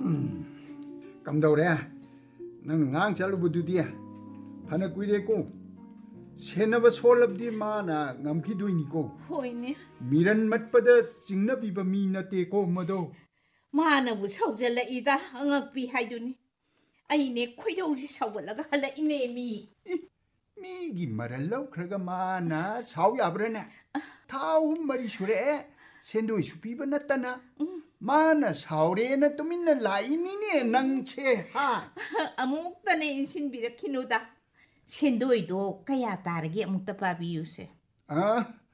ꯀꯝꯗꯧꯔꯦ ꯅꯪ ꯉꯥꯡ ꯆꯠꯂꯨꯕꯗꯨꯗꯤ ꯐꯅ ꯀꯨꯏꯔꯦꯀꯣ ꯁꯦꯟꯅꯕ ꯁꯣꯜꯂꯕꯗꯤ ꯃꯥꯅ ꯉꯝꯈꯤꯗꯣꯏꯅꯤꯀꯣ ꯍꯣꯏꯅꯦ ꯃꯤꯔꯟ ꯃꯠꯄꯗ ꯆꯤꯡꯅꯕꯤꯕ ꯃꯤ ꯅꯠꯇꯦꯀꯣ ꯃꯗꯣ ꯃꯥꯅꯕꯨ ꯁꯧꯖꯜꯂꯛꯏꯗ ꯑꯉꯛꯄꯤ ꯍꯥꯏꯗꯨꯅꯤ ꯑꯩꯅꯦ ꯈꯣꯏꯗꯧꯁꯤ ꯁꯧꯒꯠꯂꯒ ꯍꯜꯂꯛꯏꯅꯦ ꯃꯤꯒꯤ ꯃꯔꯜ ꯂꯧꯈ꯭ꯔꯒ ꯃꯥꯅ ꯁꯥꯎ ꯌꯥꯕ꯭ꯔꯥꯅꯦ ꯊꯥ 3-4 ꯁꯨꯔꯛꯑꯦ ꯁꯦꯟꯗꯣꯏꯁꯨ ꯄꯤꯕ ꯅꯠꯇꯅ mana saurena tuminna lainine nangse ha ꯑꯃꯨꯛꯇꯅꯦ ꯏꯟꯁꯤꯟꯕꯤꯔꯛꯈꯤꯅꯨꯗ ꯁꯦꯟꯗꯣꯏꯗꯣ ꯀꯌꯥ ꯇꯥꯔꯒꯦ ꯑꯃꯨꯛꯇ ꯄꯥꯕꯤꯌꯨꯁꯦ